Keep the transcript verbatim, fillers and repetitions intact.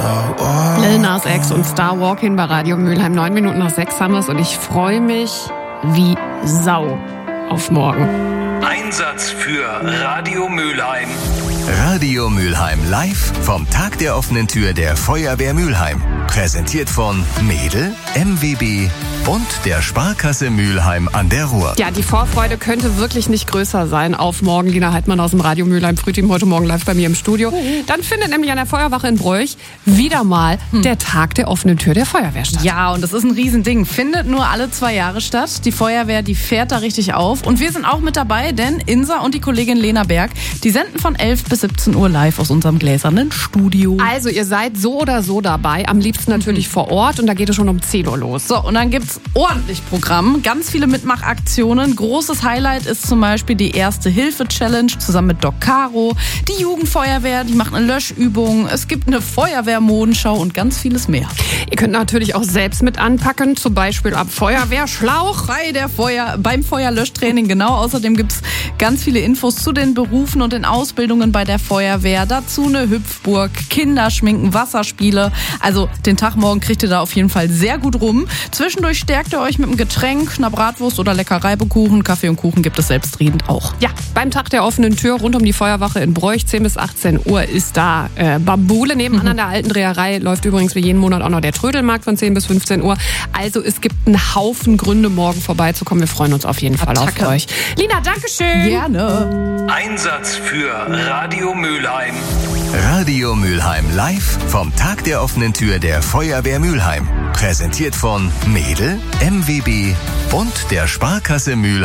Lil Nas X und Star Walking bei Radio Mülheim. Neun Minuten nach sechs haben wir's und ich freue mich wie Sau auf morgen. Einsatz für Radio Mülheim. Radio Mülheim live vom Tag der offenen Tür der Feuerwehr Mülheim. Präsentiert von Mädel, M W B und der Sparkasse Mülheim an der Ruhr. Ja, die Vorfreude könnte wirklich nicht größer sein auf morgen. Lina Heidmann aus dem Radio Mülheim Frühteam heute Morgen live bei mir im Studio. Dann findet nämlich an der Feuerwache in Bräuch wieder mal hm. der Tag der offenen Tür der Feuerwehr statt. Ja, und das ist ein Riesending. Findet nur alle zwei Jahre statt. Die Feuerwehr, die fährt da richtig auf. Und wir sind auch mit dabei, denn Insa und die Kollegin Lena Berg, die senden von elf bis siebzehn Uhr live aus unserem gläsernen Studio. Also ihr seid so oder so dabei. Am liebsten natürlich mhm. vor Ort. Und da geht es schon um zehn Uhr los. So, und dann gibt's ordentlich Programm. Ganz viele Mitmachaktionen. Großes Highlight ist zum Beispiel die Erste-Hilfe-Challenge zusammen mit Doc Caro. Die Jugendfeuerwehr, die macht eine Löschübung. Es gibt eine Feuerwehrmodenschau und ganz vieles mehr. Ihr könnt natürlich auch selbst mit anpacken. Zum Beispiel am Feuerwehrschlauch. Bei der Feuer, beim Feuerlöschtraining, genau. Außerdem gibt's ganz viele Infos zu den Berufen und den Ausbildungen bei der Feuerwehr. Dazu eine Hüpfburg, Kinderschminken, Wasserspiele. Also den Tag morgen kriegt ihr da auf jeden Fall sehr gut rum. Zwischendurch stärkt ihr euch mit einem Getränk, einer Bratwurst oder Leckereibekuchen. Kaffee und Kuchen gibt es selbstredend auch. Ja, beim Tag der offenen Tür rund um die Feuerwache in Bräuch, zehn bis achtzehn Uhr ist da äh, Bambule. Nebenan mhm. an der alten Dreherei läuft übrigens wie jeden Monat auch noch der Trödelmarkt von zehn bis fünfzehn Uhr. Also es gibt einen Haufen Gründe, morgen vorbeizukommen. Wir freuen uns auf jeden Fall Attacke. auf euch. Lina, dankeschön. Gerne. Einsatz für Radio Mülheim. Radio Mülheim live vom Tag der offenen Tür der Feuerwehr Mülheim. Präsentiert von Mädel, M W B und der Sparkasse Mülheim.